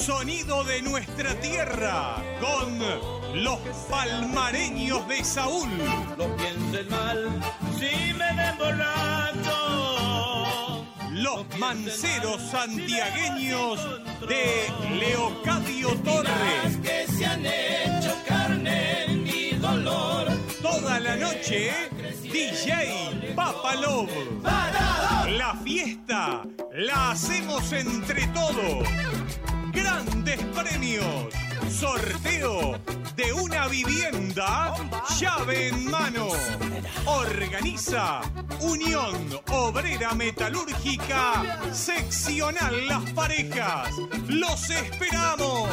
sonido de nuestra tierra con los palmareños de Saúl. No pienses mal si me ven borracho. Los manceros santiagueños de Leocadio Torres. Que se han hecho carne en mi dolor. Toda la noche, DJ Papalov. La fiesta la hacemos entre todos. Grandes premios. Sorteo de una vivienda, llave en mano. Organiza Unión Obrera Metalúrgica Seccional Las Parejas. ¡Los esperamos!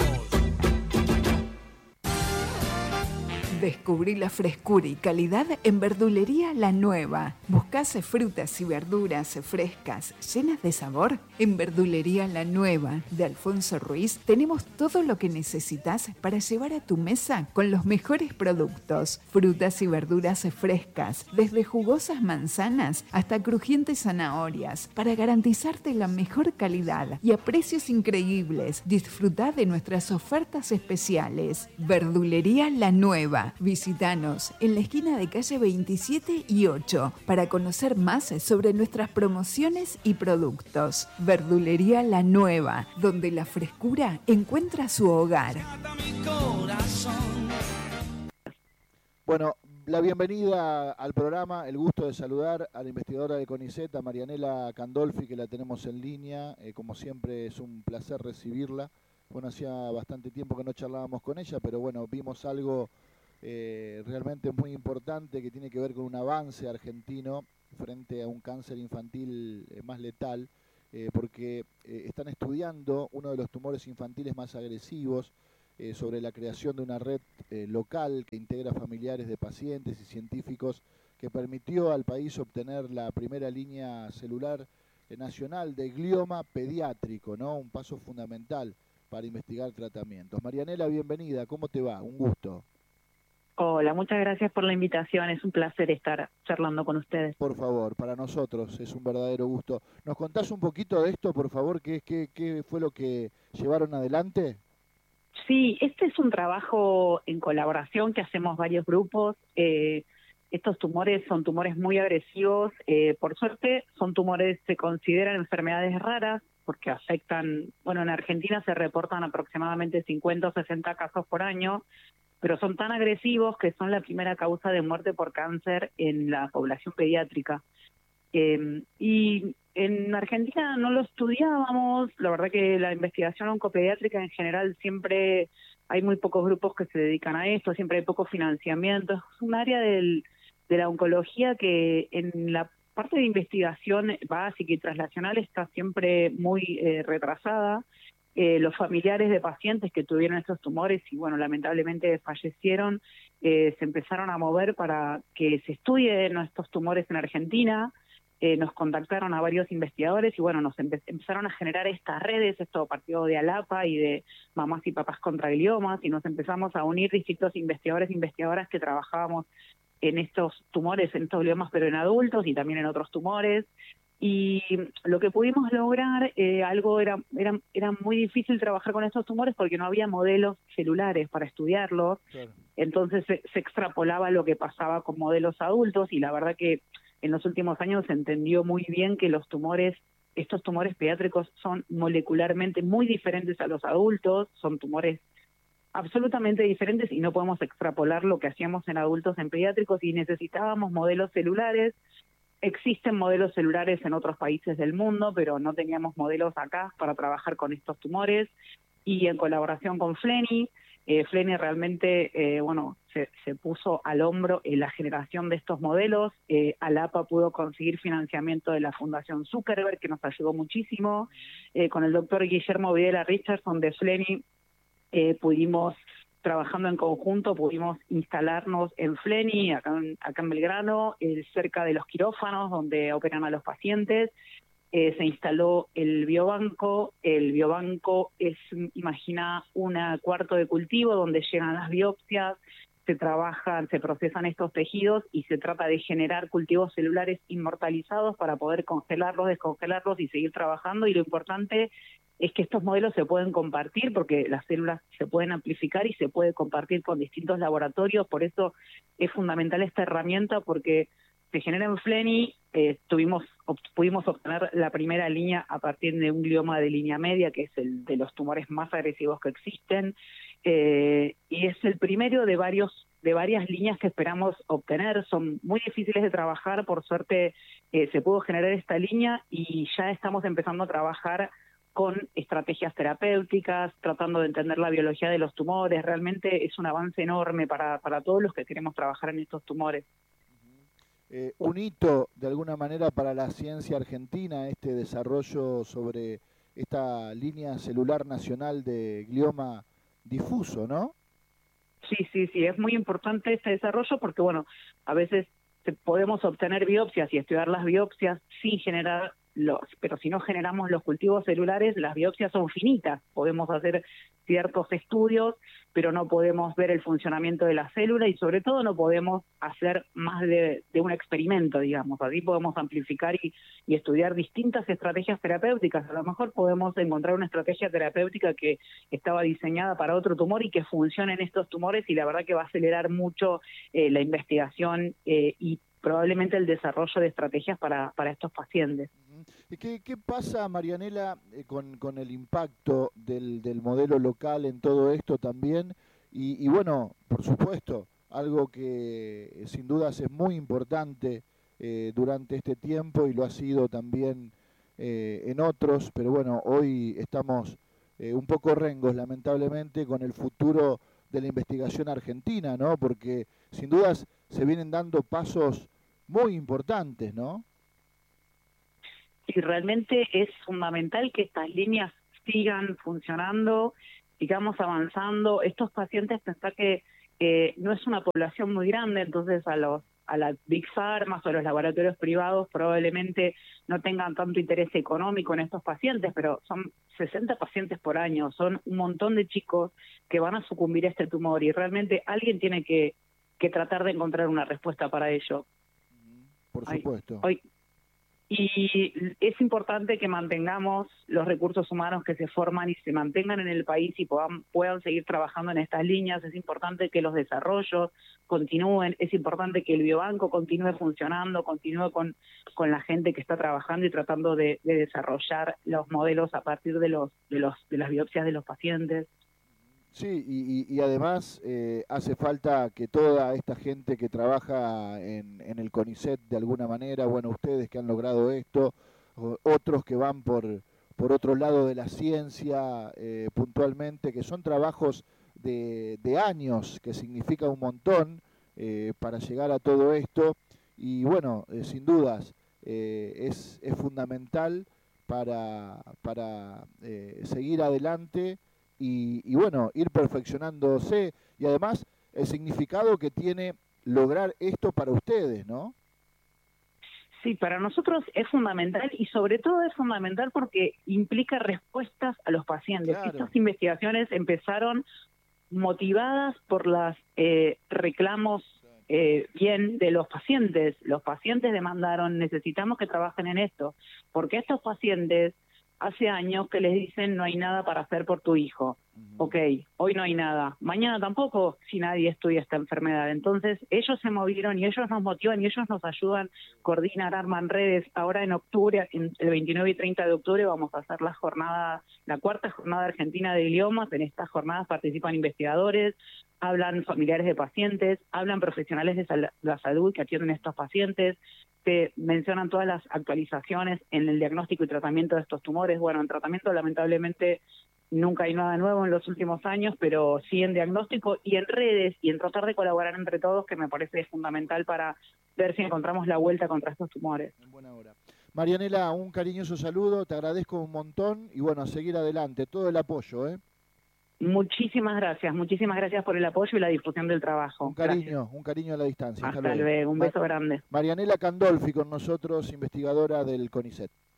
Descubrí la frescura y calidad en Verdulería La Nueva. ¿Buscás frutas y verduras frescas, llenas de sabor? En Verdulería La Nueva de Alfonso Ruiz tenemos todo lo que necesitas para llevar a tu mesa con los mejores productos. Frutas y verduras frescas, desde jugosas manzanas hasta crujientes zanahorias, para garantizarte la mejor calidad y a precios increíbles. Disfruta de nuestras ofertas especiales. Verdulería La Nueva. Visítanos en la esquina de calle 27 y 8 para conocer más sobre nuestras promociones y productos. Verdulería La Nueva, donde la frescura encuentra su hogar. Bueno, la bienvenida al programa, el gusto de saludar a la investigadora de CONICET, a Marianela Candolfi, que la tenemos en línea. Como siempre es un placer recibirla. Bueno, hacía bastante tiempo que no charlábamos con ella, pero bueno, vimos algo realmente muy importante que tiene que ver con un avance argentino frente a un cáncer infantil más letal, porque están estudiando uno de los tumores infantiles más agresivos, sobre la creación de una red local que integra familiares de pacientes y científicos, que permitió al país obtener la primera línea celular nacional de glioma pediátrico, ¿no? Un paso fundamental para investigar tratamientos. Marianela, bienvenida, ¿cómo te va? Un gusto. Hola, muchas gracias por la invitación. Es un placer estar charlando con ustedes. Por favor, para nosotros es un verdadero gusto. ¿Nos contás un poquito de esto, por favor? ¿Qué fue lo que llevaron adelante? Sí, este es un trabajo en colaboración que hacemos varios grupos. Estos tumores son tumores muy agresivos. Por suerte, son tumores, se consideran enfermedades raras porque afectan, bueno, en Argentina se reportan aproximadamente 50 o 60 casos por año, pero son tan agresivos que son la primera causa de muerte por cáncer en la población pediátrica. Y en Argentina no lo estudiábamos, la verdad que la investigación oncopediátrica en general siempre hay muy pocos grupos que se dedican a esto, siempre hay poco financiamiento, es un área de la oncología que en la parte de investigación básica y translacional está siempre muy retrasada. Los familiares de pacientes que tuvieron estos tumores y, bueno, lamentablemente fallecieron, se empezaron a mover para que se estudien estos tumores en Argentina. Nos contactaron a varios investigadores y, bueno, nos empezaron a generar estas redes, esto partido de ALAPA y de Mamás y Papás contra Gliomas, y nos empezamos a unir distintos investigadores e investigadoras que trabajábamos en estos tumores, en estos gliomas, pero en adultos y también en otros tumores. Y lo que pudimos lograr, era muy difícil trabajar con estos tumores porque no había modelos celulares para estudiarlos. Claro. Entonces se extrapolaba lo que pasaba con modelos adultos y la verdad que en los últimos años se entendió muy bien que estos tumores pediátricos son molecularmente muy diferentes a los adultos, son tumores absolutamente diferentes y no podemos extrapolar lo que hacíamos en adultos en pediátricos y necesitábamos modelos celulares. Existen modelos celulares en otros países del mundo, pero no teníamos modelos acá para trabajar con estos tumores. Y en colaboración con FLENI, FLENI realmente, se puso al hombro en la generación de estos modelos. ALAPA pudo conseguir financiamiento de la Fundación Zuckerberg, que nos ayudó muchísimo. Con el doctor Guillermo Videla Richardson de FLENI, trabajando en conjunto, pudimos instalarnos en FLENI, acá en Belgrano, cerca de los quirófanos donde operan a los pacientes. Se instaló el biobanco. El biobanco es, imagina, un cuarto de cultivo donde llegan las biopsias, se procesan estos tejidos y se trata de generar cultivos celulares inmortalizados para poder congelarlos, descongelarlos y seguir trabajando. Y lo importante es que estos modelos se pueden compartir porque las células se pueden amplificar y se puede compartir con distintos laboratorios. Por eso es fundamental esta herramienta, porque se genera en Fleni. Pudimos obtener la primera línea a partir de un glioma de línea media, que es el de los tumores más agresivos que existen, y es el primero de varias líneas que esperamos obtener. Son muy difíciles de trabajar, por suerte se pudo generar esta línea y ya estamos empezando a trabajar con estrategias terapéuticas, tratando de entender la biología de los tumores. Realmente es un avance enorme para todos los que queremos trabajar en estos tumores. Un hito, de alguna manera, para la ciencia argentina, este desarrollo sobre esta línea celular nacional de glioma difuso, ¿no? Sí, es muy importante este desarrollo porque, bueno, a veces podemos obtener biopsias y estudiar las biopsias sin generar pero si no generamos los cultivos celulares, las biopsias son finitas. Podemos hacer ciertos estudios, pero no podemos ver el funcionamiento de la célula y sobre todo no podemos hacer más de un experimento, digamos. Así podemos amplificar y estudiar distintas estrategias terapéuticas. A lo mejor podemos encontrar una estrategia terapéutica que estaba diseñada para otro tumor y que funcione en estos tumores, y la verdad que va a acelerar mucho la investigación y probablemente el desarrollo de estrategias para estos pacientes. ¿Qué pasa, Marianela, con el impacto del modelo local en todo esto también? Y bueno, por supuesto, algo que sin dudas es muy importante durante este tiempo y lo ha sido también en otros, pero bueno, hoy estamos un poco rengos, lamentablemente, con el futuro de la investigación argentina, ¿no? Porque sin dudas se vienen dando pasos muy importantes, ¿no? Sí, realmente es fundamental que estas líneas sigan funcionando, sigamos avanzando. Estos pacientes, pensá que no es una población muy grande, entonces a las Big Pharma o a los laboratorios privados probablemente no tengan tanto interés económico en estos pacientes, pero son 60 pacientes por año, son un montón de chicos que van a sucumbir a este tumor y realmente alguien tiene que tratar de encontrar una respuesta para ello. Por supuesto. Y es importante que mantengamos los recursos humanos que se forman y se mantengan en el país y puedan seguir trabajando en estas líneas. Es importante que los desarrollos continúen, es importante que el biobanco continúe funcionando, continúe con la gente que está trabajando y tratando de desarrollar los modelos a partir de las biopsias de los pacientes. Sí, y además hace falta que toda esta gente que trabaja en el CONICET de alguna manera, bueno, ustedes que han logrado esto, otros que van por otro lado de la ciencia puntualmente, que son trabajos de años, que significa un montón para llegar a todo esto, y bueno, sin dudas es fundamental para seguir adelante. Y bueno, ir perfeccionándose y además el significado que tiene lograr esto para ustedes, ¿no? Sí, para nosotros es fundamental y sobre todo es fundamental porque implica respuestas a los pacientes. Claro. Estas investigaciones empezaron motivadas por los reclamos bien de los pacientes. Los pacientes demandaron, necesitamos que trabajen en esto, porque estos pacientes hace años que les dicen no hay nada para hacer por tu hijo. Ok, hoy no hay nada. Mañana tampoco si nadie estudia esta enfermedad. Entonces ellos se movieron y ellos nos motivan y ellos nos ayudan, coordinar, arman redes. Ahora en octubre, el 29 y 30 de octubre vamos a hacer la cuarta jornada argentina de gliomas. En estas jornadas participan investigadores, hablan familiares de pacientes, hablan profesionales de la salud que atienden a estos pacientes, te mencionan todas las actualizaciones en el diagnóstico y tratamiento de estos tumores. Bueno, en tratamiento lamentablemente nunca hay nada nuevo en los últimos años, pero sí en diagnóstico y en redes y en tratar de colaborar entre todos, que me parece fundamental para ver si encontramos la vuelta contra estos tumores. En buena hora. Marianela, un cariñoso saludo, te agradezco un montón y bueno, a seguir adelante, todo el apoyo, ¿eh? Muchísimas gracias por el apoyo y la difusión del trabajo. Un cariño a la distancia. Hasta luego, un beso grande. Marianela Candolfi con nosotros, investigadora del CONICET.